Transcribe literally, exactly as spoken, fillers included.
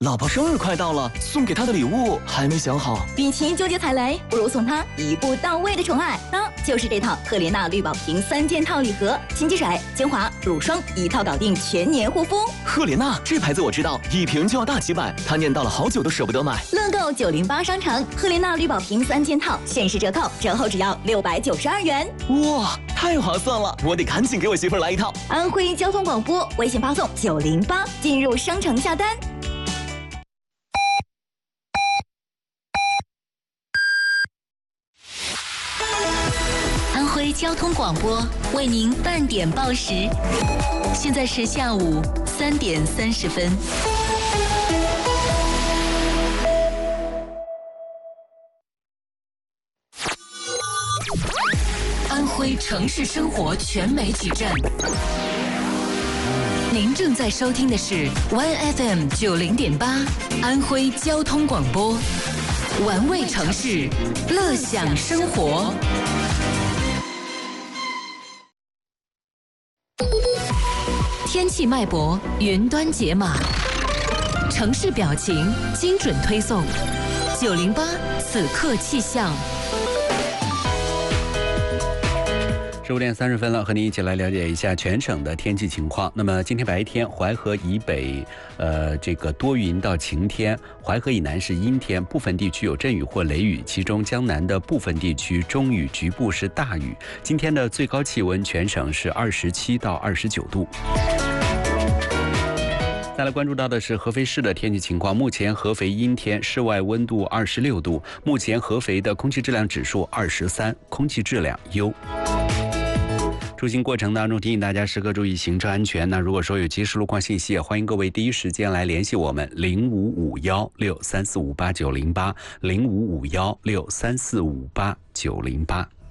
老婆生日快到了，送给她的礼物还没想好。 与其纠结踩雷，不如送她一步到位的宠爱。那就是这套赫莲娜绿宝瓶三件套礼盒，清洁水、精华、乳霜一套搞定全年护肤。 赫莲娜这牌子我知道，一瓶就要大几百，她念叨了好久都舍不得买。 乐购九零八商城赫莲娜绿宝瓶三件套限时折扣，折后只要六百九十二元。 哇，太划算了！我得赶紧给我媳妇来一套。 安徽交通广播微信发送九零八进入商城下单。 安徽交通广播为您半点报时，现在是下午三点三十分。安徽城市生活全媒体站，您正在收听的是 Y F M 九零点八安徽交通广播，玩味城市，乐享生活。天气脉搏，云端解码，城市表情，精准推送。九零八此刻气象。 十五点三十分了，和您一起来了解一下全省的天气情况。那么今天白天，淮河以北，呃，这个多云到晴天；淮河以南是阴天，部分地区有阵雨或雷雨，其中江南的部分地区中雨，局部是大雨。今天的最高气温全省是二十七到二十九度。再来关注到的是合肥市的天气情况。目前合肥阴天，室外温度二十六度。目前合肥的空气质量指数二十三，空气质量优。出行过程当中提醒大家时刻注意行车安全。那如果说有及时路况信息，也欢迎各位第一时间来联系我们零五五幺六三四五八九零八零五五幺六三四五八九零八。